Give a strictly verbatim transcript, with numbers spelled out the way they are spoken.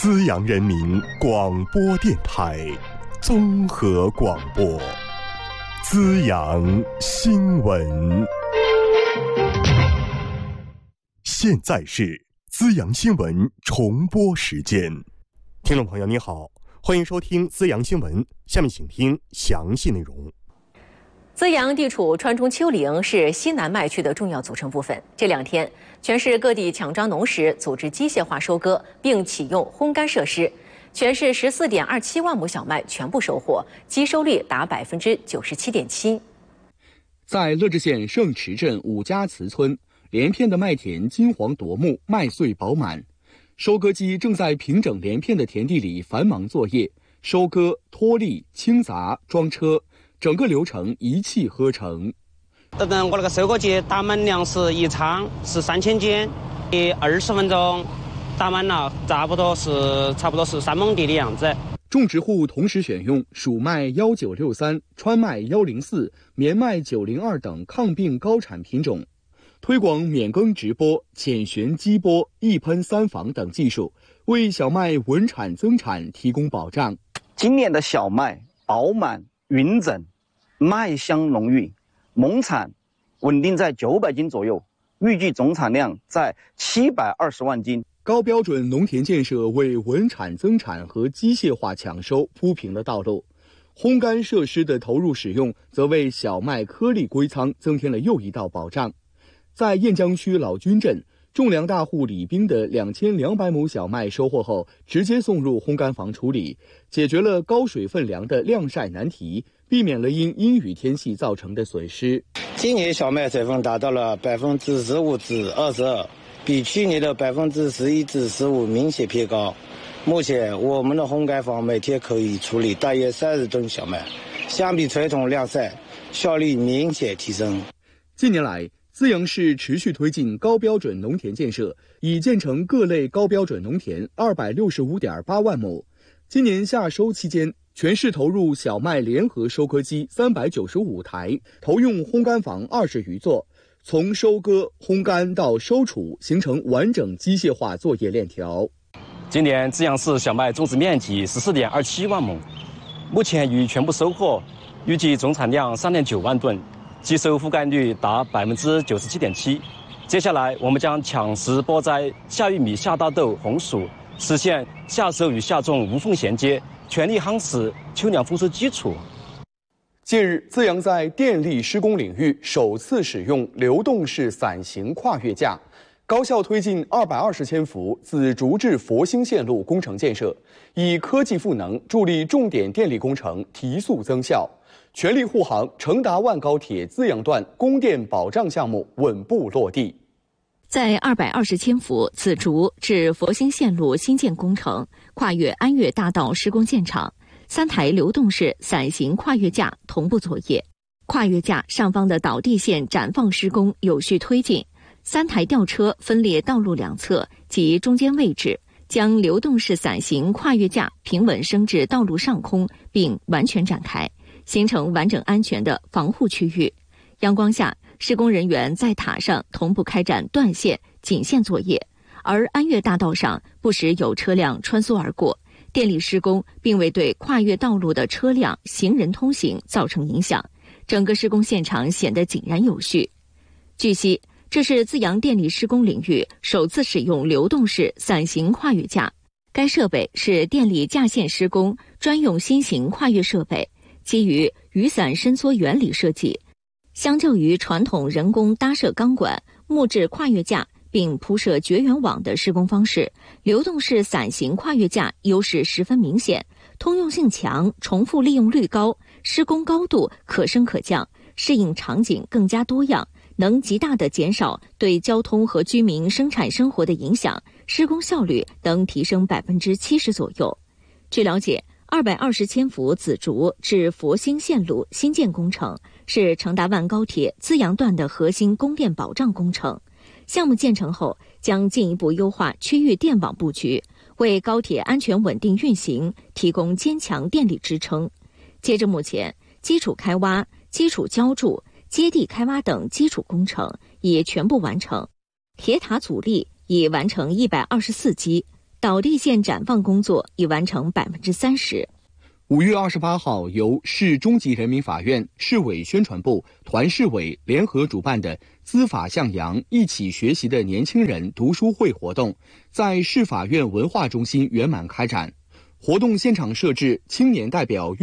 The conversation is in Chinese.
资阳人民广播电台综合广播，资阳新闻。现在是资阳新闻重播时间。听众朋友你好，欢迎收听资阳新闻，下面请听详细内容。 资阳地处川中丘陵，是西南麦区的重要组成部分。这两天，全市各地抢抓农时组织机械化收割，并启用烘干设施。全市十四点二七万亩小麦全部收获，基收率达百分之九十七点七。 在乐至县盛池镇五家祠村，连片的麦田金黄夺目，麦穗饱满。收割机正在平整连片的田地里繁忙作业，收割、脱粒、清杂、装车。整个流程一气呵成。 等等，我那个收割机打满粮食一仓是三千斤，二十分钟打满了，差不多是差不多是三亩地的样子。 种植户同时选用蜀麦幺九六三、川麦幺零四、绵麦九零二等抗病高产品种，推广免耕直播、浅旋激播、一喷三防等技术，为小麦稳产增产提供保障。 今年的小麦饱满匀整，麦香浓郁，亩产稳定在九百斤左右，预计总产量在七百二十万斤。 高标准农田建设为稳产增产和机械化抢收铺平了道路，烘干设施的投入使用，则为小麦颗粒归仓增添了又一道保障。在雁江区老君镇，种粮大户李兵的两千两百亩小麦收获后，直接送入烘干房处理，解决了高水分粮的晾晒难题，避免了因阴雨天气造成的损失。 今年小麦水分达到了百分之十五至二十二，比去年的百分之十一至十五明显偏高。目前我们的烘干房每天可以处理大约三十吨小麦，相比传统晾晒，效率明显提升。 近年来，资阳市持续推进高标准农田建设，已建成各类高标准农田二百六十五点八万亩。今年夏收期间，全市投入小麦联合收割机三百九十五台，投用烘干房二十余座，从收割、烘干到收储，形成完整机械化作业链条。 今年资阳市小麦种植面积十四点二七万亩，目前已全部收获，预计总产量三点九万吨。基收覆盖率达百分之九十七点七。接下来，我们将抢时播摘夏玉米、夏大豆、红薯，实现夏收与夏种无缝衔接，全力夯实秋粮丰收基础。 近日，资阳在电力施工领域首次使用流动式伞形跨越架，高效推进二百二十千伏紫竹至佛兴线路工程建设，以科技赋能助力重点电力工程提速增效。全力护航成达万高铁资阳段供电保障项目稳步落地。 在二百二十千伏紫竹至佛兴线路新建工程跨越安岳大道施工现场，三台流动式伞形跨越架同步作业，跨越架上方的导地线展放施工有序推进，三台吊车分列道路两侧及中间位置，将流动式伞形跨越架平稳升至道路上空，并完全展开，形成完整安全的防护区域。阳光下，施工人员在塔上同步开展断线、紧线作业，而安岳大道上不时有车辆穿梭而过，电力施工并未对跨越道路的车辆、行人通行造成影响，整个施工现场显得井然有序。据悉，这是资阳电力施工领域首次使用流动式伞形跨越架，该设备是电力架线施工专用新型跨越设备，基于雨伞伸缩原理设计，相较于传统人工搭设钢管、木质跨越架并铺设绝缘网的施工方式，流动式伞形跨越架优势十分明显，通用性强，重复利用率高，施工高度可升可降，适应场景更加多样，能极大地减少对交通和居民生产生活的影响，施工效率能提升百分之七十左右。据了解，二百二十千伏紫竹至佛兴线路新建工程是成达万高铁资阳段的核心供电保障工程。项目建成后，将进一步优化区域电网布局，为高铁安全稳定运行提供坚强电力支撑。截至目前，基础开挖、基础浇筑、接地开挖等基础工程已全部完成，铁塔阻力已完成一百二十四基， 倒地线展放工作已完成百分之三十。 五月二十八号，由市中级人民法院、市委宣传部、团市委联合主办的“资法向阳，一起学习”的年轻人读书会活动，在市法院文化中心圆满开展。活动现场设置青年代表